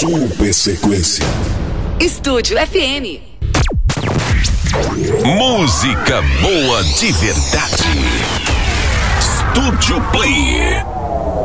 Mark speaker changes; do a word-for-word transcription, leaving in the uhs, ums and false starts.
Speaker 1: Super Sequência.
Speaker 2: Estúdio F M.
Speaker 1: Música boa de verdade. Estúdio Play.